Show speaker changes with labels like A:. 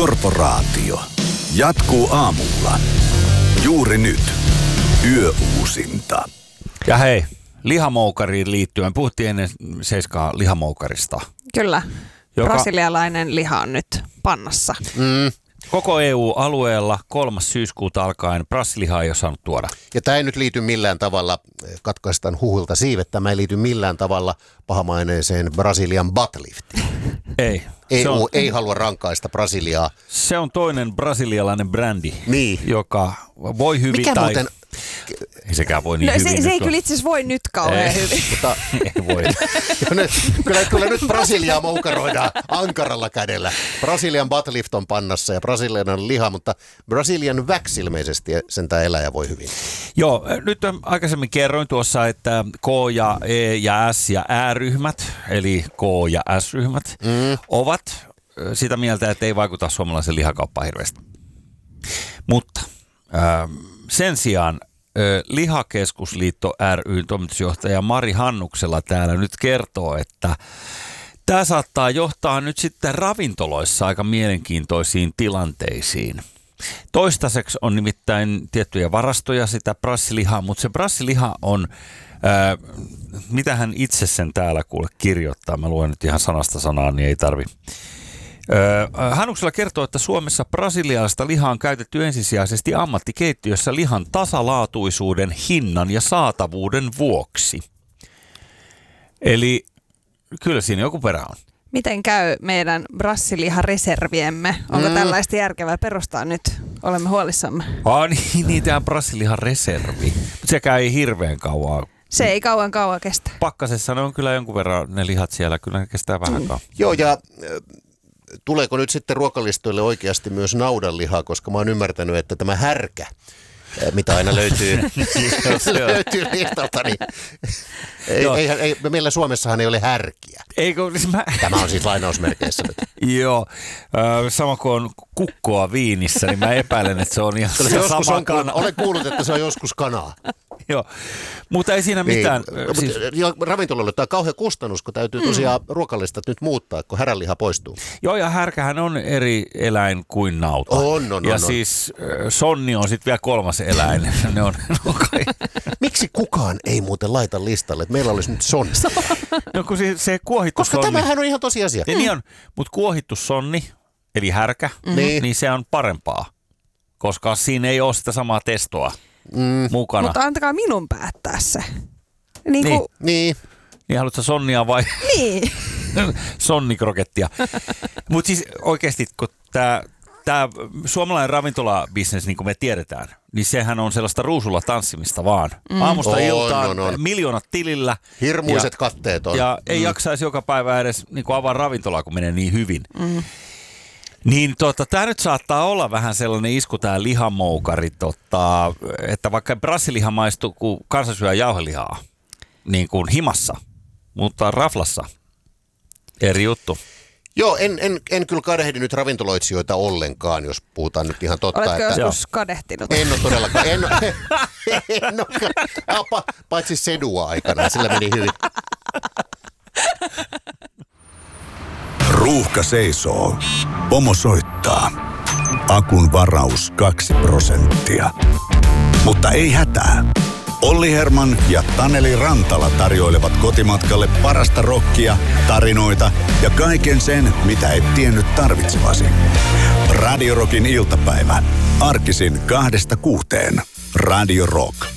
A: Korporaatio jatkuu aamulla. Juuri nyt. Yöuusinta.
B: Ja hei, lihamoukariin liittyen. Puhuttiin ennen 7 lihamoukarista.
C: Kyllä. Brasilialainen liha on nyt pannassa.
B: Koko EU-alueella 3. syyskuuta alkaen brassilihaa ei ole saanut tuoda.
D: Ja tämä ei nyt liity millään tavalla, katkaistaan huhulta siivet, tämä ei liity millään tavalla pahamaineeseen Brasilian buttliftiin.
B: Ei.
D: EU ei halua rankaista Brasiliaa.
B: Se on toinen brasilialainen brändi,
D: niin,
B: joka voi hyvin.
D: Mikä
B: tai...
D: muuten...
B: Ei sekään voi niin hyvin.
C: Se ei kyllä itse asiassa voi nyt kauhean hyvin.
D: Mutta
B: ei voi.
D: kyllä nyt Brasiliaa moukaroidaan ankaralla kädellä. Brasilian buttlift on pannassa ja brasilialainen liha, mutta Brasilian wax ilmeisesti sentään elää ja voi hyvin.
B: Joo, nyt aikaisemmin kerroin tuossa, että K ja E ja S ja Ä-ryhmät, eli K ja S-ryhmät, ovat sitä mieltä, että ei vaikuta suomalaisen lihakauppaan hirveästi. Mutta sen sijaan Lihakeskusliitto ry:n toimitusjohtaja Mari Hannuksela täällä nyt kertoo, että tämä saattaa johtaa nyt sitten ravintoloissa aika mielenkiintoisiin tilanteisiin. Toistaiseksi on nimittäin tiettyjä varastoja sitä brassilihaa, mutta se brassiliha on, mitä hän itse sen täällä kuule kirjoittaa, mä luen nyt ihan sanasta sanaan, niin ei tarvi. Hannuksella kertoo, että Suomessa brasilialaista lihaa on käytetty ensisijaisesti ammattikeittiössä lihan tasalaatuisuuden, hinnan ja saatavuuden vuoksi. Eli kyllä siinä joku perä on.
C: Miten käy meidän brassilihareserviemme? Onko tällaista järkevää perustaa nyt? Olemme huolissamme.
B: Niin tämä brassilihareservi. Mutta sekään ei hirveän kauan.
C: Se ei kauan kestä.
B: Pakkasessa ne on kyllä jonkun verran ne lihat siellä. Kyllä ne kestää vähän kauan.
D: Joo, ja tuleeko nyt sitten ruokalistoille oikeasti myös naudanlihaa, koska mä oon ymmärtänyt, että tämä härkä, mitä aina löytyy listalta, niin meillä Suomessahan ei ole härkiä. Tämä on siis lainausmerkeissä nyt.
B: Joo, sama kuin on kukkoa viinissä, niin mä epäilen, että se on ihan sama kana.
D: Olen kuullut, että se on joskus kanaa.
B: Joo, mutta ei siinä mitään.
D: Siis... Ravintolalle tämä on kauhean kustannus, kun täytyy tosiaan ruokalistat nyt muuttaa, kun häränliha poistuu.
B: Joo, ja härkähän on eri eläin kuin nauta.
D: On.
B: Siis sonni on sitten vielä 3. eläin. Ne on kai.
D: Miksi kukaan ei muuten laita listalle, että meillä olisi nyt sonni?
B: No kun se kuohittu
D: koska
B: sonni.
D: Tämähän on ihan tosiasia.
B: Niin on, mutta kuohittu sonni, eli härkä, niin se on parempaa, koska siinä ei ole sitä samaa testoa mukana.
C: Mutta antakaa minun päättää se.
D: Niin.
B: Niin haluatko sonnia vai?
C: Niin.
B: Sonnikrokettia. Mutta siis oikeasti, kun tämä suomalainen ravintolabisnes, niin kuin me tiedetään, niin sehän on sellaista ruusulla tanssimista vaan. Aamusta iltaan miljoonat tilillä.
D: Hirmuiset katteet on.
B: Ja ei jaksaisi joka päivä edes niin avaa ravintolaa, kun menee niin hyvin. Niin tämä nyt saattaa olla vähän sellainen isku, tämä lihamoukari, että vaikka brassiliha maistuu, kun kansa syö jauhelihaa, niin kuin himassa, mutta raflassa eri juttu.
D: Joo, en kyllä kadehdi nyt ravintoloitsijoita ollenkaan, jos puhutaan nyt ihan totta.
C: Oletko joskus kadehtinut?
D: En ole todellakaan. Paitsi sedua aikana, sillä meni hyvin.
A: Ruuhka seisoo. Pomo soittaa. Akun varaus 2%. Mutta ei hätää. Olli Herman ja Taneli Rantala tarjoilevat kotimatkalle parasta rockia, tarinoita ja kaiken sen, mitä et tiennyt tarvitsevasi. Radio Rockin iltapäivä. Arkisin 2-6. Radio Rock.